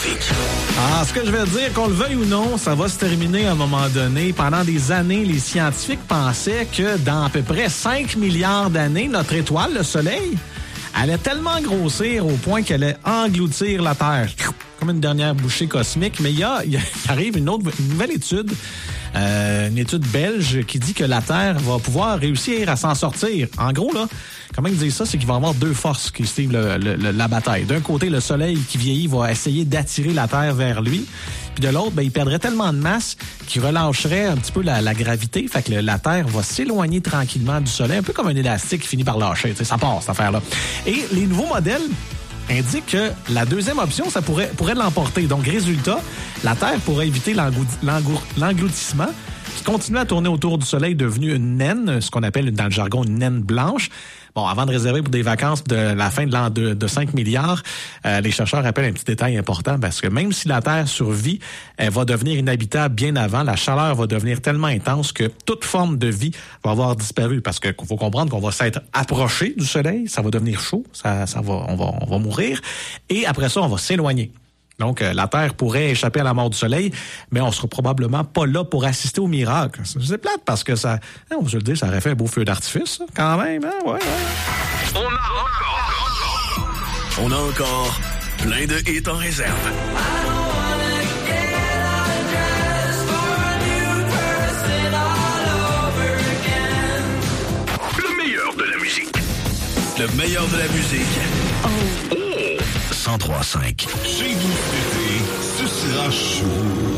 scientifique. Ah, ce que je veux dire, qu'on le veuille ou non, ça va se terminer à un moment donné. Pendant des années, les scientifiques pensaient que dans à peu près 5 milliards d'années, notre étoile, le Soleil, allait tellement grossir au point qu'elle allait engloutir la Terre. Comme une dernière bouchée cosmique. Mais il arrive une nouvelle étude, une étude belge qui dit que la Terre va pouvoir réussir à s'en sortir. En gros, là, comment ils disent ça, c'est qu'il va y avoir deux forces qui suivent la bataille. D'un côté, le Soleil qui vieillit va essayer d'attirer la Terre vers lui. Puis de l'autre, il perdrait tellement de masse qu'il relâcherait un petit peu la gravité. Fait que la Terre va s'éloigner tranquillement du Soleil, un peu comme un élastique qui finit par lâcher. Ça part, cette affaire-là. Et les nouveaux modèles indiquent que la deuxième option, ça pourrait l'emporter. Donc, résultat, la Terre pourrait éviter l'engloutissement qui continue à tourner autour du Soleil, devenu une naine, ce qu'on appelle dans le jargon une naine blanche. Bon, avant de réserver pour des vacances de la fin de l'an de 5 milliards, les chercheurs rappellent un petit détail important parce que même si la Terre survit, elle va devenir inhabitable bien avant. La chaleur va devenir tellement intense que toute forme de vie va avoir disparu parce qu'il faut comprendre qu'on va s'être approché du Soleil, ça va devenir chaud, on va mourir et après ça, on va s'éloigner. Donc, la Terre pourrait échapper à la mort du Soleil, mais on sera probablement pas là pour assister au miracle. C'est plate parce que ça, on va se le dire, ça aurait fait un beau feu d'artifice, ça, quand même, hein? Ouais. On a encore plein de hits en réserve. Le meilleur de la musique. Le meilleur de la musique. 103.5. Chez vous, ce sera chaud.